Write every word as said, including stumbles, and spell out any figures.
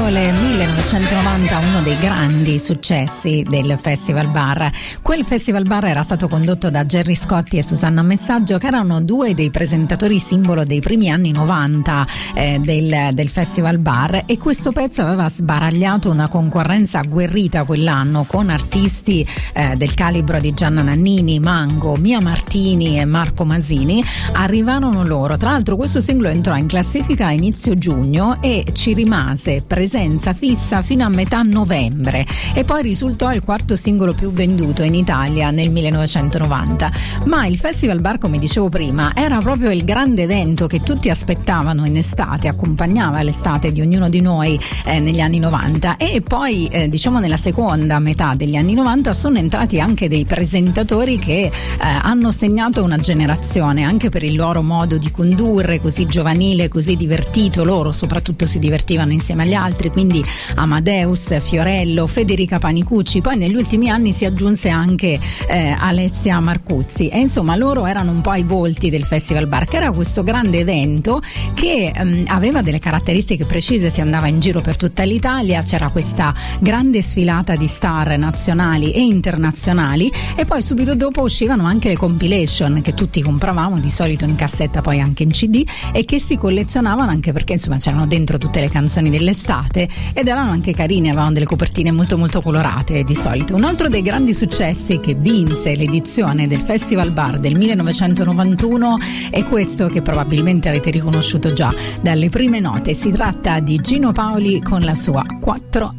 Sole millenovecentonovanta, uno dei grandi successi del Festival Bar. Quel Festival Bar era stato condotto da Gerry Scotti e Susanna Messaggio, che erano due dei presentatori simbolo dei primi anni novanta eh, del, del Festival Bar, e questo pezzo aveva sbaragliato una concorrenza agguerrita quell'anno con artisti eh, del calibro di Gianna Nannini, Mango, Mia Martini e Marco Masini. Arrivarono loro, tra l'altro questo singolo entrò in classifica a inizio giugno e ci rimase presenza fissa fino a metà novembre, e poi risultò il quarto singolo più venduto in Italia nel millenovecentonovanta. Ma il Festival Bar, come dicevo prima, era proprio il grande evento che tutti aspettavano in estate, accompagnava l'estate di ognuno di noi eh, negli anni novanta, e poi eh, diciamo nella seconda metà degli anni novanta sono entrati anche dei presentatori che eh, hanno segnato una generazione, anche per il loro modo di condurre così giovanile, così divertito. Loro soprattutto si divertivano insieme agli altri, quindi Amadeus, Fiorello, Federica Panicucci, poi negli ultimi anni si aggiunse anche eh, Alessia Marcuzzi, e insomma loro erano un po' i volti del Festival Bar, che era questo grande evento che ehm, aveva delle caratteristiche precise. Si andava in giro per tutta l'Italia, c'era questa grande sfilata di star nazionali e internazionali, e poi subito dopo uscivano anche le compilation che tutti compravamo di solito in cassetta, poi anche in C D, e che si collezionavano anche perché insomma c'erano dentro tutte le canzoni dell'estate ed erano anche carine, avevano delle copertine molto molto colorate di solito. Un altro dei grandi successi che vinse l'edizione del Festival Bar del millenovecentonovantuno è questo, che probabilmente avete riconosciuto già dalle prime note. Si tratta di Gino Paoli con la sua Quattro